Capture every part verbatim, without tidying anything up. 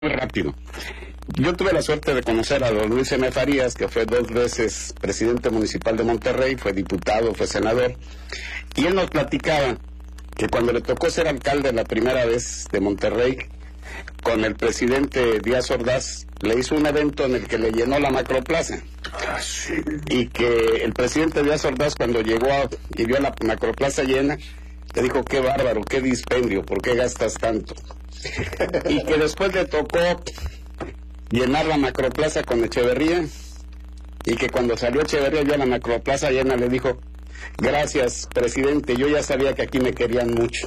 Muy rápido. Yo tuve la suerte de conocer a don Luis M. Farías, que fue dos veces presidente municipal de Monterrey, fue diputado, fue senador, y él nos platicaba que cuando le tocó ser alcalde la primera vez de Monterrey, con el presidente Díaz Ordaz, le hizo un evento en el que le llenó la macroplaza. Y que el presidente Díaz Ordaz, cuando llegó a, y vio la macroplaza llena, le dijo: qué bárbaro, qué dispendio, ¿por qué gastas tanto? Y que después le tocó llenar la macroplaza con Echeverría, y que cuando salió Echeverría vio la macroplaza llena, le dijo: gracias, presidente, yo ya sabía que aquí me querían mucho.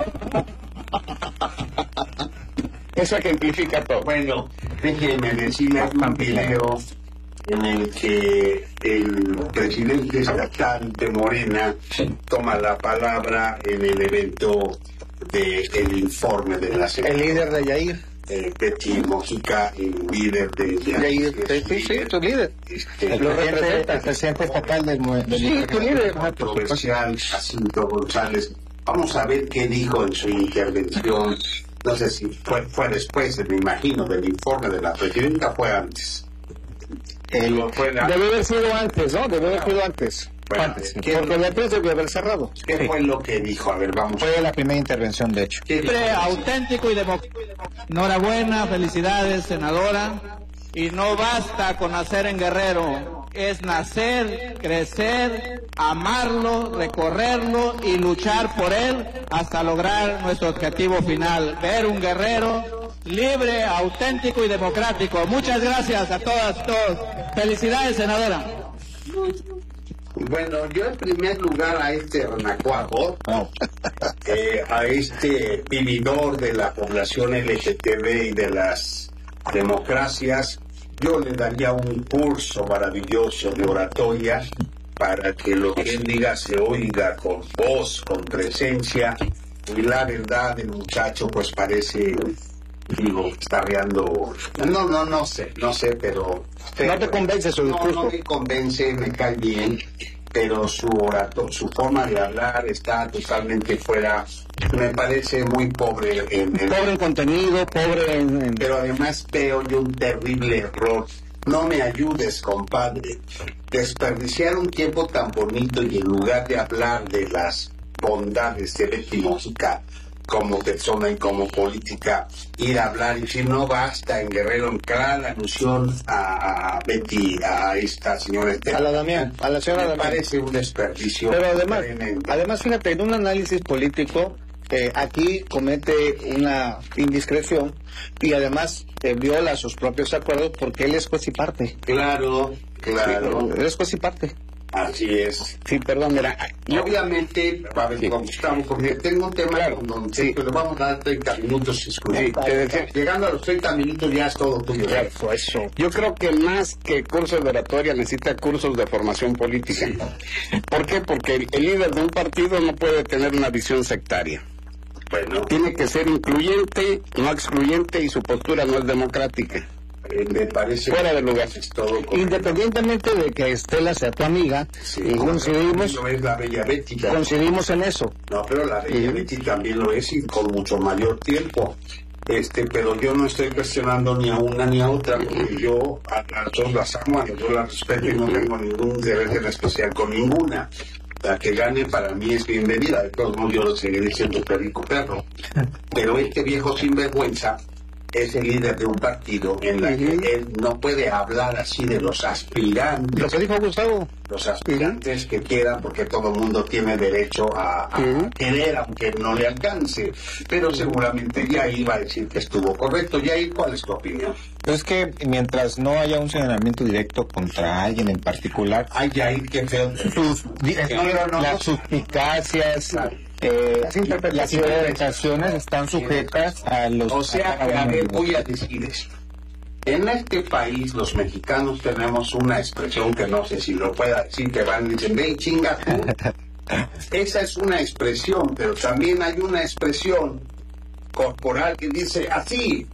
Eso ejemplifica todo. Bueno, déjeme decirle un video en el que el presidente estatal de Morena toma la palabra en el evento del informe de la semana. El líder de Yair. Eh, Betty Mojica, el líder de Yair. Sí, sí, tu líder. Este, Lo representa el presidente estatal del movimiento. Sí, tu líder. Controversial, Jacinto González. Vamos a ver qué dijo en su intervención. No sé si fue, fue después, me imagino, del informe de la presidenta, fue antes. El, fue la... Debe haber sido antes, ¿no? Debe haber sido antes. Bueno, antes. Porque la prensa debe haber cerrado. ¿Qué fue lo que dijo? A ver, vamos. Fue la primera intervención, de hecho. Siempre auténtico y democrático. Enhorabuena, felicidades, senadora. Y no basta con nacer en Guerrero. Es nacer, crecer, amarlo, recorrerlo y luchar por él hasta lograr nuestro objetivo final. Ver un Guerrero libre, auténtico y democrático. Muchas gracias a todas, todos. Felicidades, senadora. Bueno, yo en primer lugar a este renacuajo, eh, a este vividor de la población L G T B y de las democracias, yo le daría un curso maravilloso de oratoria para que lo que él diga se oiga con voz, con presencia. Y la verdad, el muchacho pues parece, digo, está riendo. No, no, no sé, no sé, pero... ¿No te convence su discurso? No, no me convence, me cae bien, pero su orato, su forma de hablar está totalmente fuera, me parece muy pobre en, en pobre en contenido, pobre en, en... Pero además veo yo un terrible error. No me ayudes, compadre. Desperdiciar un tiempo tan bonito y en lugar de hablar de las bondades de Betty Mojica como persona y como política, ir a hablar y decir no basta en Guerrero, en clara alusión a, a Betty, a esta señora a la Damián, a la señora me Damián. Parece un desperdicio. Pero además, tremendo. además fíjate, en un análisis político eh, aquí comete una indiscreción y además eh, viola sus propios acuerdos porque él es juez y parte. Claro, claro. Él es juez y parte. Así es. Sí, perdón, mira. Y obviamente, a ver, sí. Como estamos, porque tengo un tema claro, donde sí. Le vamos a dar treinta minutos. Sí, te decía, llegando a los treinta minutos ya es todo tuyo. Eso, eso. Yo creo que más que cursos de oratoria necesita cursos de formación política. Sí. ¿Por qué? Porque el, el líder de un partido no puede tener una visión sectaria. Bueno. Tiene que ser incluyente, no excluyente, y su postura no es democrática. Eh, me parece fuera de lugar. Es todo independientemente de que Estela sea tu amiga, sí, y coincidimos no es la bella Betty, coincidimos en eso. No, pero la bella uh-huh. Betty también lo es y con mucho mayor tiempo. Este, pero yo no estoy cuestionando ni a una ni a otra, porque yo a las dos las amo, a las dos las respeto y no tengo ningún deber en especial con ninguna. La que gane para mí es bienvenida, de todos modos yo lo seguiré siendo perico perro. Pero este viejo sinvergüenza es el líder de un partido en la que él no puede hablar así de los aspirantes. Lo que dijo Gustavo. Los aspirantes uh-huh. que quieran, porque todo el mundo tiene derecho a, a uh-huh. querer, aunque no le alcance. Pero seguramente Yair va a decir que estuvo correcto. Yair, ¿cuál es tu opinión? Es que mientras no haya un señalamiento directo contra alguien en particular... Ay, Yair, qué feo. Sus, no, no, las suspicacias... Claro. Eh, las, interpretaciones. las interpretaciones están sujetas a los... O sea, que a ver, voy a decir eso. En este país los mexicanos tenemos una expresión que no sé si lo pueda decir, que van y dicen, ven chinga tú. Esa es una expresión, pero también hay una expresión corporal que dice así.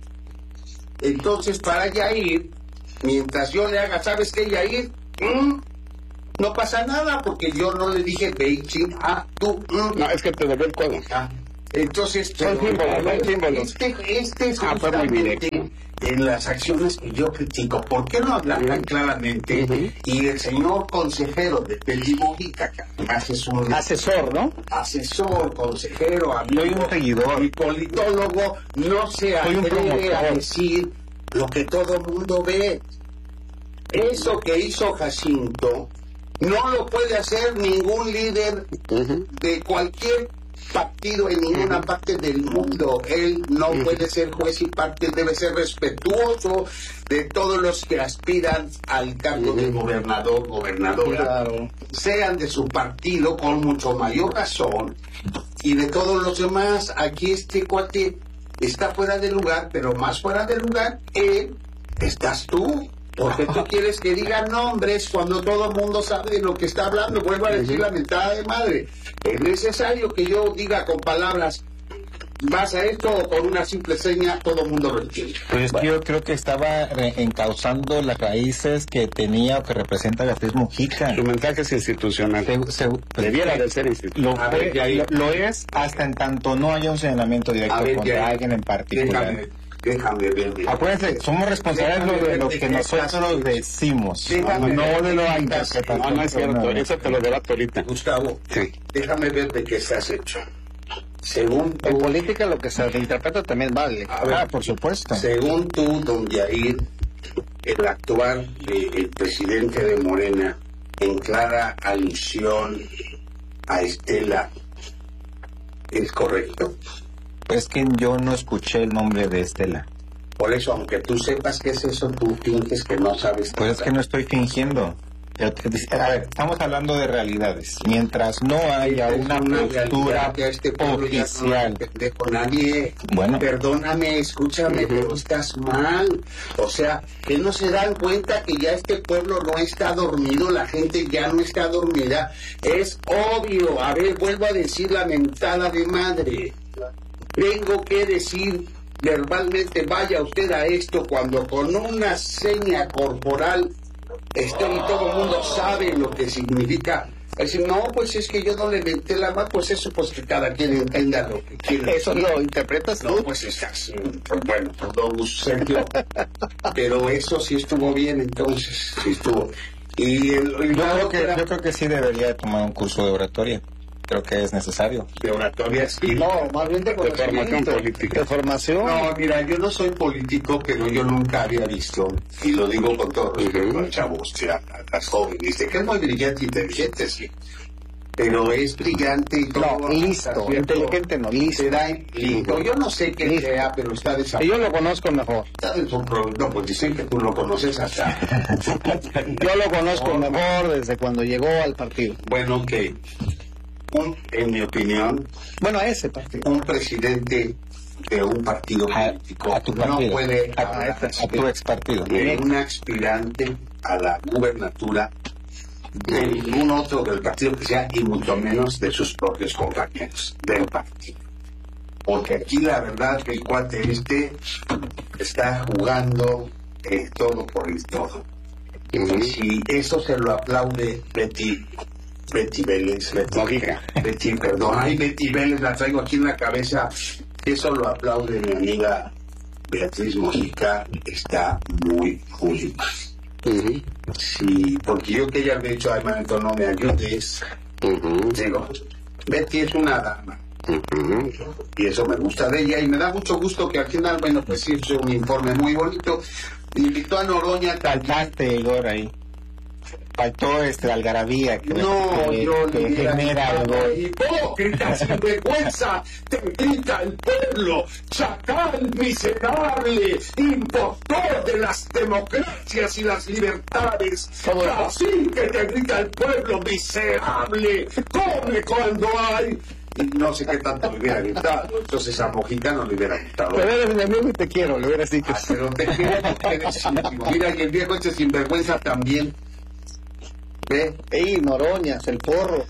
Entonces, para Yair, mientras yo le haga, ¿sabes qué, Yair? ¿Mm? No pasa nada, porque yo no le dije Beijing a tú. Mm. No, es que te doblé el codo. Ah, Entonces, Son pero, símbolos, son símbolos. Este, este es Ah, fue muy justamente directo. en las acciones que yo critico. ¿Por qué no hablar tan claramente? Ujú. Y el señor consejero de Félix Mojica, que además es un Asesor, ¿no? asesor, consejero, amigo Soy un seguidor. y politólogo, no se Soy un atreve a promotor. decir lo que todo el mundo ve. Eso que hizo Jacinto no lo puede hacer ningún líder Ujú. de cualquier partido en ninguna parte del mundo. Él no puede ser juez y parte, debe ser respetuoso de todos los que aspiran al cargo de gobernador, gobernadora, Claro. sean de su partido con mucho mayor razón, y de todos los demás. Aquí este cuate está fuera de lugar, pero más fuera de lugar él estás tú. Porque tú quieres que diga nombres cuando todo el mundo sabe de lo que está hablando. Vuelvo a decir la mentada de madre. Es necesario que yo diga con palabras, vas a esto, o con una simple seña, todo el mundo lo entiende. Pues es que yo creo que estaba re- encauzando las raíces que tenía o que representa Beatriz Mojica. Su mensaje es institucional. Se- se- pues, Debiera de ser Lo, institucional. A ver, fue- Yair. lo, lo es hasta en tanto no haya un señalamiento directo A ver, contra Yair, alguien en particular. Déjame, déjame ver. mira. Acuérdense, somos responsables Déjame de ver lo de que qué estás nosotros hecho. decimos, Déjame no ver de de lo qué estás- interpretación. No, no es cierto. No. Eso te lo debato ahorita. Gustavo, Sí. déjame ver de qué estás hecho. Según En tú, política lo que se interpreta también vale. a ver, Ah, por supuesto. según tú, don Yair, el actuar del presidente de Morena en clara alusión a Estela, ¿es correcto? Es que yo no escuché el nombre de Estela. Por eso, aunque tú sepas qué es eso, tú finges que no sabes. Pues es que no estoy fingiendo. Yo te- A ver, estamos hablando de realidades. Mientras no haya Esta es una postura realidad que a este pueblo ya no oficial. le pendejo nadie. Bueno. Perdóname, escúchame, pero estás mal. O sea, que no se dan cuenta que ya este pueblo no está dormido, la gente ya no está dormida. Es obvio. A ver, vuelvo a decir la mentada de madre. Tengo que decir verbalmente, vaya usted a esto, cuando con una seña corporal estoy y todo el mundo sabe lo que significa. Decir, no, pues es que yo no le menté la mano, pues eso, pues que cada quien entienda lo que quiere. Eso lo interpretas No, tú. pues estás, pues bueno, todo Sergio. Pero eso sí estuvo bien, entonces, sí estuvo. Y el, y Yo la creo, que, otra yo creo que sí debería de tomar un curso de oratoria. Creo que es necesario. de oratoria, sí. No, más bien de formación conocimiento, política. de formación. No, mira, yo no soy político, pero yo nunca había visto, y lo digo con todo respeto a chavos, a, a las jóvenes, de que es muy brillante, inteligente, sí. Pero es brillante y todo. No, listo, ¿cierto? inteligente no, listo. Será listo. Yo no sé qué Listo. sea, pero está Y desaparecido. yo lo conozco mejor. No, pues dicen que tú lo conoces hasta. Yo lo conozco mejor desde cuando llegó al partido. Bueno, que, un, en mi opinión, Bueno, a ese partido. un presidente de un partido A, político a tu no partido. puede a, hablar a tu ex partido. de un aspirante a la gubernatura de ningún otro del partido que sea, y mucho menos de sus propios compañeros del partido. Porque aquí la verdad que el cuate este está jugando el todo por el todo. Y si eso se lo aplaude Betty, Betty Vélez, Betty, Mojica. Betty, perdón, ay, Betty Vélez, la traigo aquí en la cabeza, eso lo aplaude mi amiga Beatriz Mojica, está muy, muy mal. Ujú, Sí, porque yo que ella me ha dicho, ay, manito, no me ayudes. ujú, Digo, Betty es una dama, ujú. y eso me gusta de ella, y me da mucho gusto que al final, bueno, pues hizo un informe muy bonito. Invitó a Noroña también. Faltaste, Igor, ahí. Faltó este algarabía que, No, que- yo que le hubiera genera gritado, algo. hipócrita, sinvergüenza, te grita el pueblo, chacal miserable, impostor de las democracias y las libertades, así que te grita el pueblo miserable, come cuando hay. Y no sé qué tanto le hubiera gritado, entonces a Mojica no le hubiera gritado. Pero eres mi amigo y te quiero, le hubieras dicho. Ah, pero te quiero porque eres íntimo. Mira, y el viejo este sinvergüenza también. ¿Ve? Ey, Noroñas, el porro.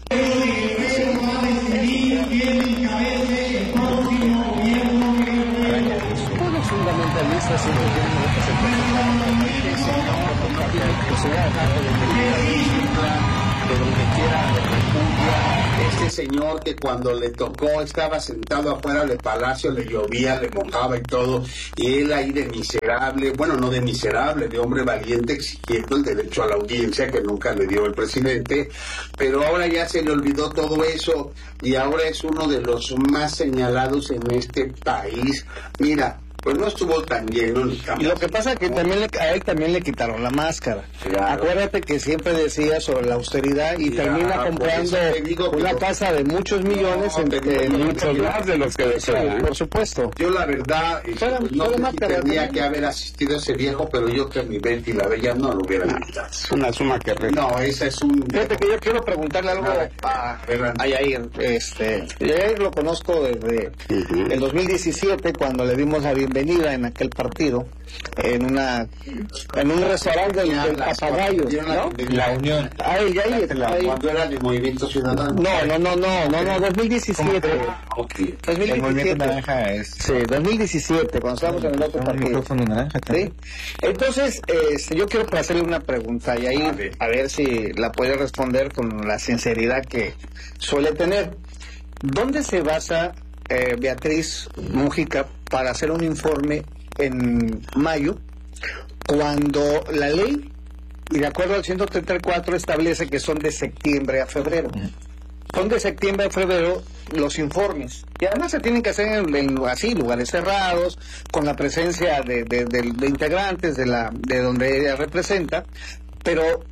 Todos los fundamentalistas siempre tienen representación. de donde quiera lo repudia. Este señor que cuando le tocó estaba sentado afuera del palacio, le llovía, le mojaba y todo, y él ahí de miserable, bueno, no de miserable, de hombre valiente exigiendo el derecho a la audiencia que nunca le dio el presidente, pero ahora ya se le olvidó todo eso y ahora es uno de los más señalados en este país. Mira, pues no estuvo tan lleno ni tan... Y lo que pasa es que también le, a él también le quitaron la máscara. Claro. Acuérdate que siempre decía sobre la austeridad y Ya, termina comprando digo una que... casa de muchos millones No, en, pero en muchos más de los que decía, ¿eh? por supuesto. Yo la verdad, este, Fuera- pues, no fuera sé más si cara, tenía ¿no? que haber asistido a ese viejo, pero yo que mi Betty la Bella no lo hubiera invitado. Es una suma que re... No, esa es un... Fíjate que yo quiero preguntarle algo a, a Yair. Este, Yair lo conozco desde Ujú. el dos mil diecisiete, cuando le dimos la bienvenida en aquel partido, en una en un restaurante del, del Papagayo, ¿no? La Unión. Ay, Yair, ay. Cuando era de Movimiento Ciudadano. No, no, no, no, no, no, dos mil diecisiete. Ok. dos mil El movimiento diecisiete. naranja es... Sí, dos mil diecisiete, cuando estábamos en el otro Un partido. micrófono naranja ¿Sí? también. Entonces, este, yo quiero hacerle una pregunta y ahí A ver. a ver si la puede responder con la sinceridad que suele tener. ¿Dónde se basa eh, Beatriz Mújica para hacer un informe en mayo cuando la ley, y de acuerdo al ciento treinta y cuatro, establece que son de septiembre a febrero? Son de septiembre a febrero los informes. Y además se tienen que hacer en, en así, lugares cerrados, con la presencia de, de, de, de integrantes de la de donde ella representa, pero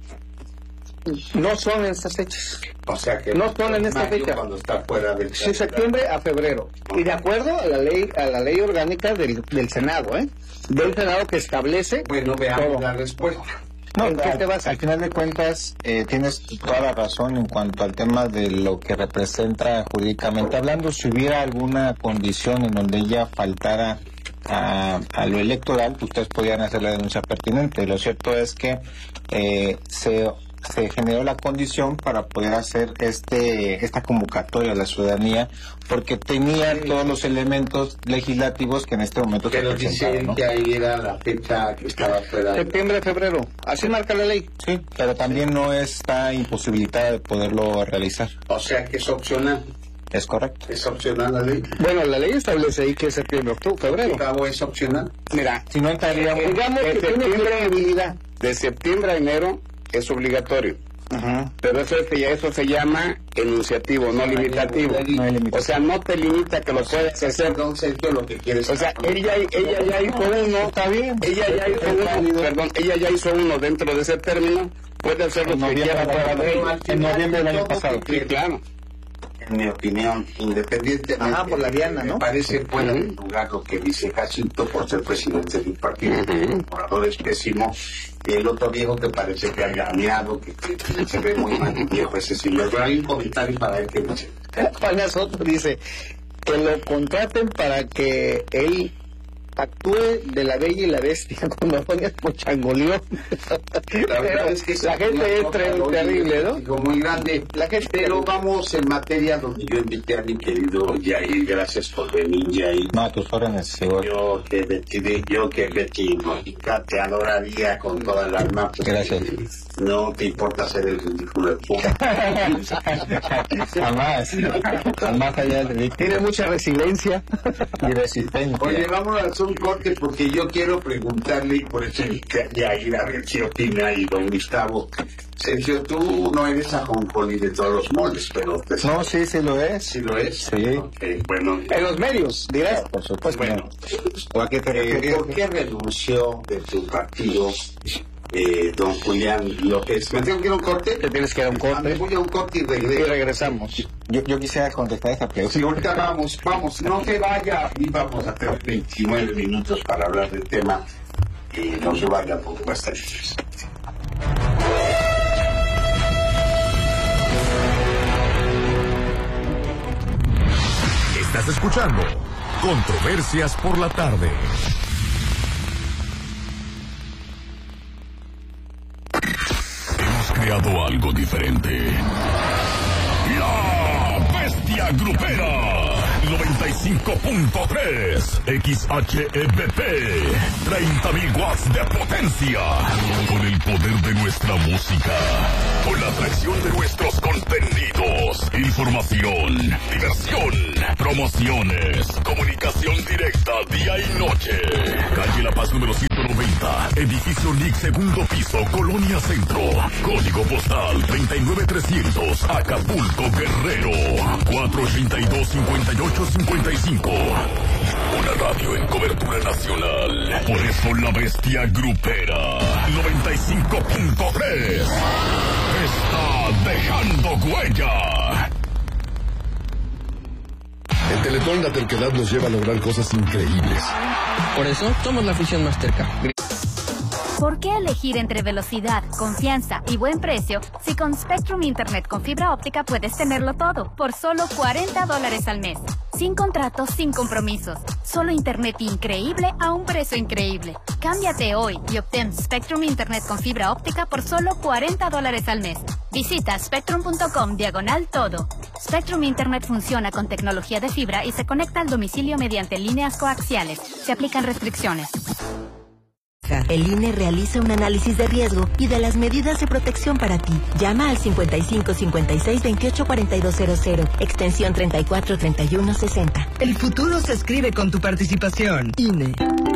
no son en estas fechas. O sea que No son en esta mayo, fecha. cuando está fuera del Sí, septiembre a febrero. Y de acuerdo a la ley a la ley orgánica del, del Senado, ¿eh? Del Senado que establece... Bueno, veamos todo. la respuesta. No, ¿En qué al, te basas? al final de cuentas, eh, tienes toda la razón en cuanto al tema de lo que representa jurídicamente hablando. Si hubiera alguna condición en donde ella faltara a, a lo electoral, ustedes podrían hacer la denuncia pertinente. Lo cierto es que eh, se, se generó la condición para poder hacer este esta convocatoria a la ciudadanía, porque tenía todos los elementos legislativos que en este momento se Pero presentaban, dice ¿no? que ahí era la fecha que estaba fuera. Septiembre a febrero. Así marca la ley. Sí, pero también no está imposibilitada de poderlo realizar. O sea que es opcional. Es correcto. Es opcional la ley. Bueno, la ley establece ahí que es septiembre, octubre, febrero. Cabo es opcional. Mira, Si no entraríamos... Digamos que de tiene septiembre, flexibilidad. de septiembre a enero es obligatorio. Ajá. Pero eso, es- eso se llama enunciativo, no limitativo. No hay limitación. O sea, no te limita que lo puedas hacer. Entonces, esto es lo que quieres. O sea, ella, ella ya hizo uno, está bien. Ella ya hizo uno, perdón, ella ya hizo uno dentro de ese término, puede hacer lo que Noviembre quiera del fuera año de pasado. ella. En noviembre del año pasado. Sí, claro. En mi opinión, independientemente. Ajá, por la Diana, ¿no? Me parece fuera de lugar lo que dice Jacinto por ser presidente de un partido. El orador es pésimo. Y el otro viejo que parece que ha ganeado, que, que- que se ve muy mal viejo ese señor. Pero hay un comentario para él que dice. Juan Soto dice que lo contraten para que él actúe de la Bella y la Bestia cuando pongas Pochangoleón. La verdad es que la gente es tre- terrible, ¿no? Digo, muy grande. La gente, Pero vamos en materia donde yo invité a mi querido Yair. Gracias por venir, Yair. No, a tus órdenes, seguro. Yo que Betty, yo que Betty Mónica te adoraría con toda el alma. Pues, Gracias. No te importa hacer el ridículo del público. Jamás. Jamás allá del ridículo. tiene mucha resiliencia. Y resistencia. Oye, vamos a hacer un corte porque yo quiero preguntarle, y por eso invité a Yair a ver qué opina y don Gustavo. Sergio, tú no eres ajonjolí de todos los moldes, pero te- No, sí, sí lo es. ¿sí lo es? Sí. Ok, bueno. En los medios, dirás. Por supuesto. Bueno, ¿O a qué te Eh, refieres? ¿por qué renunció de tu partido eh, don Julián López? ¿Me tengo que ir a un corte? Te tienes que ir a un Ah, me corte voy a un corte y y regreso. regresamos. Yo, yo quisiera contestar esta pregunta. Sí, ahorita vamos, vamos, no se vaya. Y vamos a tener veintinueve minutos para hablar del tema y no se vaya porque va a estar interesante. Estás escuchando Controversias por la Tarde. Hemos creado algo diferente. La Bestia Grupera. noventa y cinco punto tres X H E B P, treinta mil watts de potencia, con el poder de nuestra música, con la atracción de nuestros contenidos, información, diversión, promociones, comunicación directa día y noche. Calle La Paz número ciento noventa, edificio N I C, segundo piso, Colonia Centro, código postal treinta y nueve trescientos, Acapulco, Guerrero, cuatro ochenta y dos, cincuenta y ocho cincuenta y cinco. Una radio en cobertura nacional. Por eso la bestia grupera noventa y cinco punto tres está dejando huella. El Teletón La Terquedad nos lleva a lograr cosas increíbles. Por eso somos la afición Mastercard. ¿Por qué elegir entre velocidad, confianza y buen precio si con Spectrum Internet con fibra óptica puedes tenerlo todo por solo cuarenta dólares al mes? Sin contratos, sin compromisos. Solo internet increíble a un precio increíble. Cámbiate hoy y obtén Spectrum Internet con fibra óptica por solo cuarenta dólares al mes. Visita spectrum punto com diagonal todo. Spectrum Internet funciona con tecnología de fibra y se conecta al domicilio mediante líneas coaxiales. Se aplican restricciones. El I N E realiza un análisis de riesgo y de las medidas de protección para ti. Llama al cincuenta y cinco cincuenta y seis veintiocho cuarenta y dos cero cero, extensión treinta y cuatro treinta y uno sesenta. El futuro se escribe con tu participación. I N E.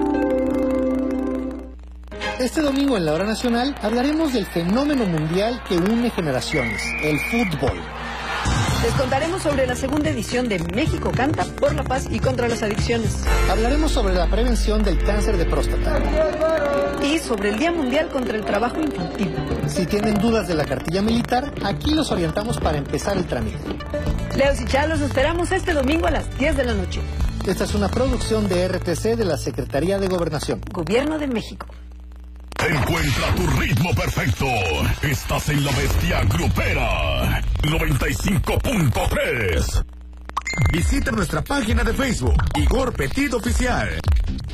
Este domingo en la Hora Nacional hablaremos del fenómeno mundial que une generaciones, el fútbol. Les contaremos sobre la segunda edición de México Canta por la paz y contra las adicciones. Hablaremos sobre la prevención del cáncer de próstata. Y sobre el Día Mundial contra el Trabajo Infantil. Si tienen dudas de la cartilla militar, aquí los orientamos para empezar el trámite. Leos y Chá, los esperamos este domingo a las diez de la noche. Esta es una producción de R T C de la Secretaría de Gobernación. Gobierno de México. Encuentra tu ritmo perfecto. Estás en la bestia grupera noventa y cinco punto tres. Visita nuestra página de Facebook, Igor Petit Oficial.